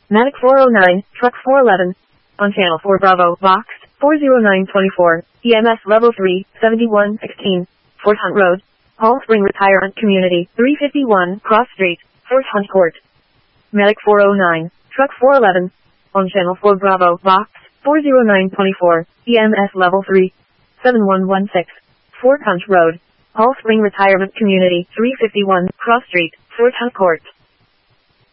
Medic 409, Truck 411. On Channel 4 Bravo, Box 40924, EMS Level 3, 7116, Fort Hunt Road, Hall Spring Retirement Community, 351, Cross Street, Fort Hunt Court. Medic 409, Truck 411. On Channel 4 Bravo, Box 40924, EMS Level 3, 7116, Fort Hunt Road, Hall Spring Retirement Community, 351, Cross Street, Fort Hunt Court.